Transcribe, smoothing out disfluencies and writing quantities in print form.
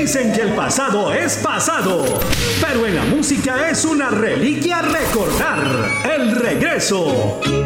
Dicen que el pasado es pasado, pero en la música es una reliquia recordar. El regreso.